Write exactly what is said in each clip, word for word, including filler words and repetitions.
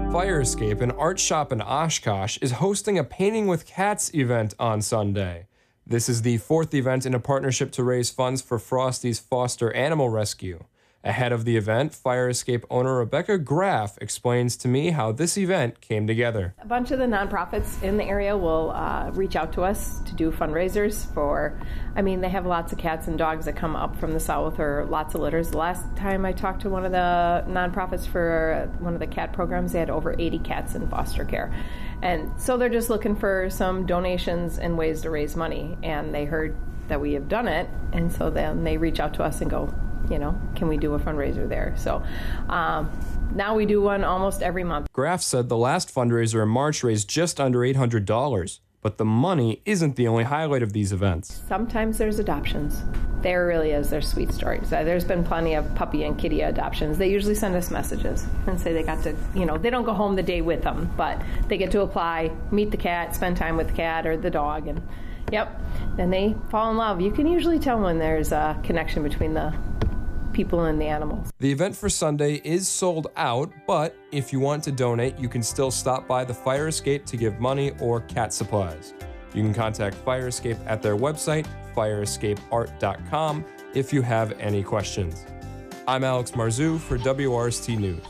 Fire Escape, an art shop in Oshkosh, is hosting a Painting with Cats event on Sunday. This is the fourth event in a partnership to raise funds for Frosty's foster animal rescue. Ahead of the event, Fire Escape owner Rebecca Graff explains to me how this event came together. A bunch of the nonprofits in the area will uh, reach out to us to do fundraisers for, I mean, they have lots of cats and dogs that come up from the south, or lots of litters. The last time I talked to one of the nonprofits for one of the cat programs, they had over eighty cats in foster care. And so they're just looking for some donations and ways to raise money. And they heard that we have done it, and so then they reach out to us and go, you know, can we do a fundraiser there? So um, now we do one almost every month. Graff said the last fundraiser in March raised just under eight hundred dollars, but the money isn't the only highlight of these events. Sometimes there's adoptions. There really is. There's sweet stories. Uh, there's been plenty of puppy and kitty adoptions. They usually send us messages and say they got to, you know, they don't go home the day with them, but they get to apply, meet the cat, spend time with the cat or the dog, and yep, then they fall in love. You can usually tell when there's a connection between the people and the animals. The event for Sunday is sold out, but if you want to donate, you can still stop by the Fire Escape to give money or cat supplies. You can contact Fire Escape at their website, fire escape art dot com, if you have any questions. I'm Alex Marzou for W R S T News.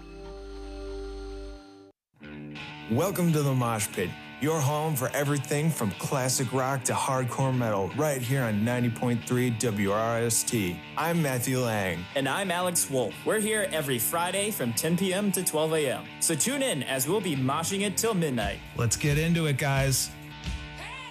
Welcome to the Mosh Pit, your home for everything from classic rock to hardcore metal, right here on ninety point three W R S T. I'm Matthew Lang. And I'm Alex Wolf. We're here every Friday from ten p.m. to twelve a.m. So tune in as we'll be moshing it till midnight. Let's get into it, guys.